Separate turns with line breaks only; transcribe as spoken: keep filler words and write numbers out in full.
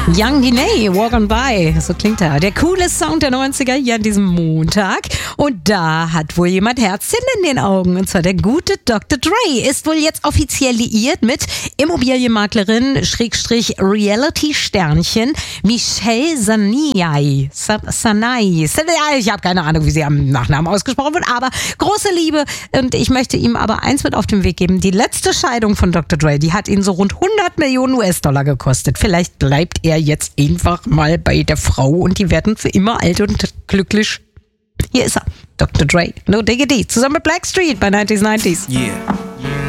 Young Guinea, Walk on By, so klingt er. Der coole Sound der neunziger hier an diesem Montag. Und da hat wohl jemand Herzchen in den Augen. Und zwar der gute Doktor Dre ist wohl jetzt offiziell liiert mit Immobilienmaklerin, Schrägstrich Reality-Sternchen, Michelle Sanai. Sanai. Ich habe keine Ahnung, wie sie am Nachnamen ausgesprochen wird, aber große Liebe. Und ich möchte ihm aber eins mit auf den Weg geben. Die letzte Scheidung von Doktor Dre, die hat ihn so rund hundert Millionen U S-Dollar gekostet. Vielleicht bleibt er jetzt einfach mal bei der Frau und die werden für immer alt und glücklich. Hier ist er, Doktor Dre, No Diggity, zusammen mit Blackstreet bei neunzig neunzig.
Yeah.